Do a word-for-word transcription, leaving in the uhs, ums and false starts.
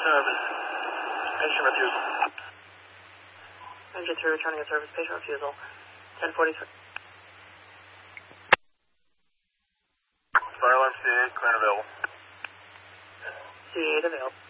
service. Patient refusal. Engine three returning a service. Patient refusal. ten forty-three. Fire alarm C eight, clear and available. C eight available.